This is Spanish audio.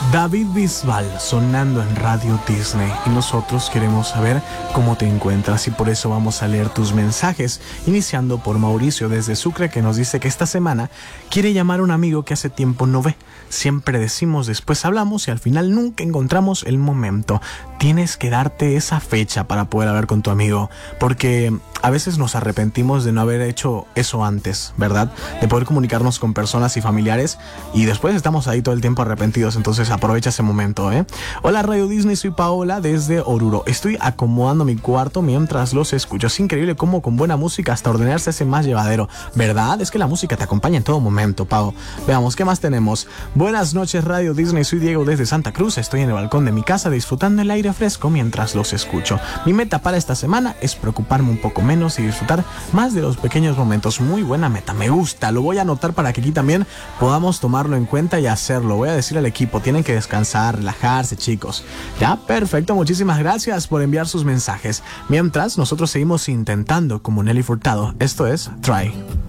David Bisbal sonando en Radio Disney y nosotros queremos saber cómo te encuentras y por eso vamos a leer tus mensajes, iniciando por Mauricio desde Sucre, que nos dice que esta semana quiere llamar a un amigo que hace tiempo no ve. Siempre decimos después hablamos y al final nunca encontramos el momento. Tienes que darte esa fecha para poder hablar con tu amigo, porque a veces nos arrepentimos de no haber hecho eso antes, ¿verdad? De poder comunicarnos con personas y familiares y después estamos ahí todo el tiempo arrepentidos, entonces aprovecha ese momento, ¿eh? Hola Radio Disney, soy Paola desde Oruro. Estoy acomodando mi cuarto mientras los escucho. Es increíble cómo con buena música hasta ordenarse hace más llevadero, ¿verdad? Es que la música te acompaña en todo momento, Pau. Veamos, ¿qué más tenemos? Buenas noches Radio Disney, soy Diego desde Santa Cruz. Estoy en el balcón de mi casa disfrutando el aire fresco mientras los escucho. Mi meta para esta semana es preocuparme un poco menos y disfrutar más de los pequeños momentos. Muy buena meta, me gusta. Lo voy a anotar para que aquí también podamos tomarlo en cuenta y hacerlo. Voy a decir al equipo, tienen que descansar, relajarse, chicos. Ya, perfecto, muchísimas gracias por enviar sus mensajes. Mientras, nosotros seguimos intentando como Nelly Furtado. Esto es Try.